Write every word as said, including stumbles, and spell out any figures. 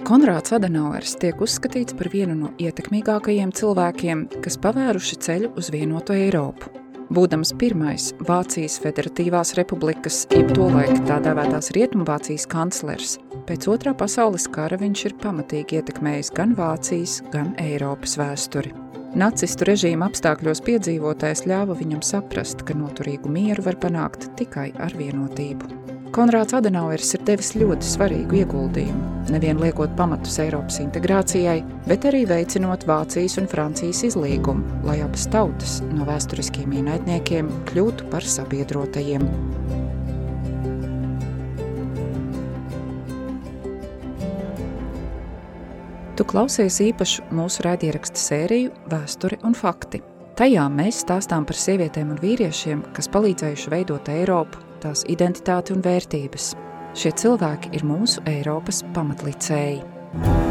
Konrāds Adenauers tiek uzskatīts par vienu no ietekmīgākajiem cilvēkiem, kas pavēruši ceļu uz vienoto Eiropu. Būdams pirmais Vācijas Federatīvās republikas, jeb tolaik tā dēvētās Rietumvācijas kanclers, pēc otrā pasaules kara viņš ir pamatīgi ietekmējis gan Vācijas, gan Eiropas vēsturi. Nacistu režīma apstākļos piedzīvotais ļāva viņam saprast, ka noturīgu mieru var panākt tikai ar vienotību. Konrāds Adenauers ir devis ļoti svarīgu ieguldījumu, nevien liekot pamatus Eiropas integrācijai, bet arī veicinot Vācijas un Francijas izlīgumu, lai abas tautas no vēsturiskiem ienaidniekiem kļūtu par sabiedrotajiem. Tu klausies īpašu mūsu raidieraksta sēriju Vēsture un fakti. Tajā mēs stāstām par sievietēm un vīriešiem, kas palīdzējuši veidot Eiropu, tās identitāti un vērtības. Šie cilvēki ir mūsu Eiropas pamatlicēji.